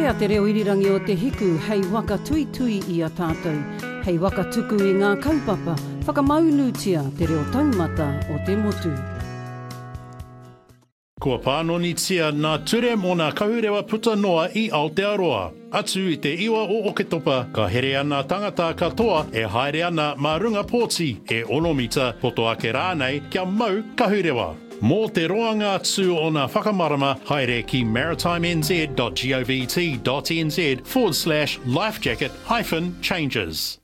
Pea te reo irirangi o te hiku hei waka tui tui i a tātou. Hei waka tuku i ngā kaupapa, whakamaunutia te reo taumata o te motu. Kua pānonitia nā ture mō nā kahurewa puta noa i Aotearoa. Atu i te iwa o Oketopa, ka here ana tangata katoa e haere ana mā runga pōti e onomita poto ake rānei kia mau kahurewa. Mō te roanga atu o nā whakamarama, haere ki maritimez.govt.nz/lifejacket-changes.